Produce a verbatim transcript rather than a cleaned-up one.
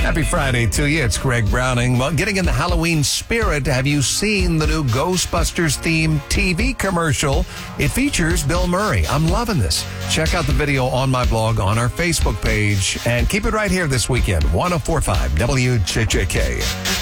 Happy Friday to you. It's Greg Browning. Well, getting in the Halloween spirit, have you seen the new Ghostbusters-themed T V commercial? It features Bill Murray. I'm loving this. Check out the video on my blog on our Facebook page, and keep it right here this weekend. one oh four point five W J J K.